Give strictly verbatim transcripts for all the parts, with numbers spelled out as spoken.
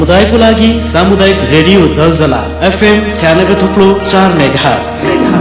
समुदायको लागि सामुदायिक रेडियो जलजला एफएम छयानब्बे थुप्रो चार मेगाहर्ज।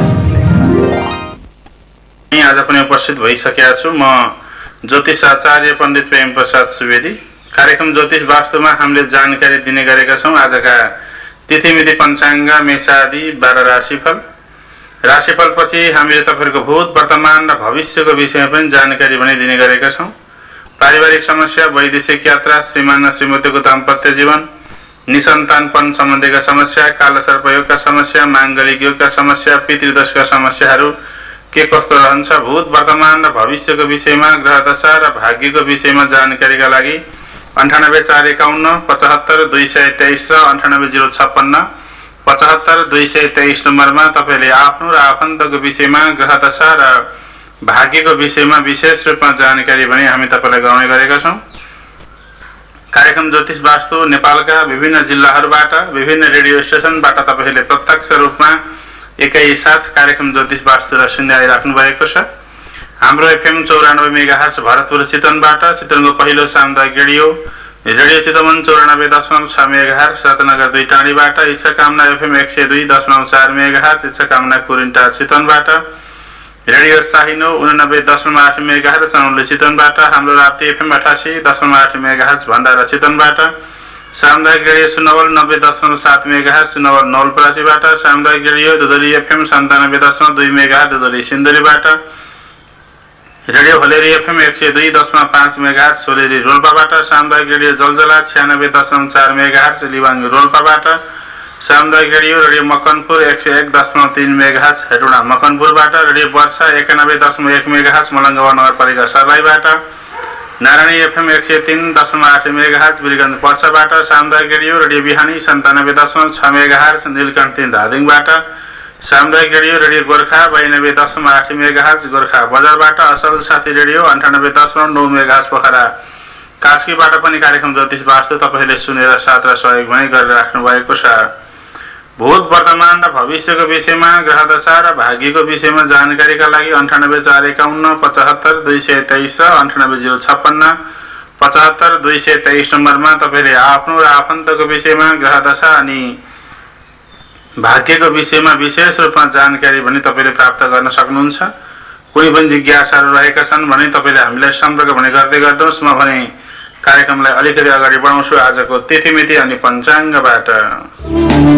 आज पनि उपस्थित भइसकेका छु। म ज्योतिष आचार्य पण्डित प्रेम प्रसाद सुवेदी। कार्यक्रम ज्योतिष वास्तुमा हामीले जानकारी दिने गरेका छौँ। आजका तिथिमिति पञ्चाङ्ग मेषादि बाह्र राशिफल। राशिफल पछि हामीले तपाईहरुको भूत वर्तमान र भविष्यको विषयमा पनि जानकारी भने दिने गरेका छौँ। पारिवारिक समस्या, वैदेशिक यात्रा, श्रीमान र श्रीमतीको दाम्पत्य जीवन, निसन्तानपन सम्बन्धीका समस्या, कालसर्पयोगका समस्या, माङ्गलिक योगका समस्या, पितृदोषका समस्याहरू के कस्तो रहन्छ, भूत वर्तमान र भविष्यको विषयमा, ग्रह दशा र भाग्यको विषयमा जानकारीका लागि अन्ठानब्बे चार एकाउन्न पचहत्तर दुई सय तेइस र अन्ठानब्बे जिरो छप्पन्न पचहत्तर दुई सय तेइस नम्बरमा तपाईँले आफ्नो र आफन्तको विषयमा, ग्रह दशा र भाग्यको विषयमा विशेष रूपमा जानकारी भने हामी तपाईलाई गराउने गरेका छौँ। कार्यक्रम ज्योतिष वास्तु नेपालका विभिन्न जिल्लाहरूबाट, विभिन्न रेडियो स्टेसनबाट तपाईहरूले प्रत्यक्ष रूपमा एकैसाथ कार्यक्रम ज्योतिष वास्तुलाई सुन्दै आइराख्नु भएको छ। हाम्रो एफएम चौरानब्बे मेगाहर्ज भरतपुर चितवनबाट, चितवनको पहिलो सामुदायिक रेडियो रेडियो चितवन चौरानब्बे दशमलव छ मेगाहर्ज, रत्नगर दुई टाढीबाट, इच्छा कामना एफएम एक सय दुई दशमलव चार मेगाहर्ज, इच्छा कामना कुरिन्टा चितवनबाट, रेडियो साहिनो उनानब्बे दशमलव आठ मेगाहर्ज चनौली चितवनबाट, हाम्रो राप्ती एफएम अठासी दशमलव आठ मेगाहर्ज भण्डारा चितवनबाट, सामुदायिक रेडियो सुनवल नब्बे दशमलव सात मेगाहर्ज सुनवल नवलपरासीबाट, सामुदायिक रेडियो दुधली एफएम सन्तानब्बे दशमलव दुई मेगाहर्ज दुधली सिन्धुलीबाट, रेडियो हलेरी एफएम एक सय दुई दशमलव पाँच मेगाहर्ज सोलेरी रोल्पाबाट, सामुदायिक रेडियो जलजला छयानब्बे दशमलव चार मेगाहर्ज लिबाङ रोल्पाबाट, सामुदायिक रेडियो रेडियो मकनपुर एक सय एक दशमलव तीन मेगाहर्ज हेटुडा मकनपुरबाट, रेडियो वर्षा एकानब्बे दशमलव एक मेगाहर्ज मलङ्गवा नगरपालिका सर्लाहीबाट, नारायणी एफएम एक सय तीन दशमलव आठ मेगाहर्ज वीरगञ्ज पर्साबाट, सामुदायिक रेडियो रेडियो बिहानी सन्तानब्बे दशमलव छ मेगाहर्ज नीलकण्ठी धादिङबाट, सामुदायिक रेडियो रेडियो गोर्खा बयानब्बे दशमलव आठ मेगाहर्ज गोर्खा बजारबाट, असल साथी रेडियो अन्ठानब्बे दशमलव नौ मेगाहर्ज पोखरा कास्कीबाट पनि कार्यक्रम ज्योतिष वास्तु तपाईँहरूले सुनेर साथ र सहयोग पनि गरिराख्नु भएको छ। भूत वर्तमान र भविष्यको विषयमा, ग्रह दशा र भाग्यको विषयमा जानकारीका लागि अन्ठानब्बे चार एकाउन्न पचहत्तर दुई सय तेइस र अन्ठानब्बे जिरो छप्पन्न पचहत्तर दुई सय तेइस नम्बरमा तपाईँले आफ्नो र आफन्तको विषयमा, ग्रह दशा अनि भाग्यको विषयमा विशेष रूपमा जानकारी भने तपाईँले प्राप्त गर्न सक्नुहुन्छ। कुनै पनि जिज्ञासाहरू रहेका छन् भने तपाईँले हामीलाई सम्पर्क भने गर्दै गर्नुहोस्। म भने कार्यक्रमलाई अलिकति अगाडि बढाउँछु आजको तिथिमिति अनि पञ्चाङ्गबाट।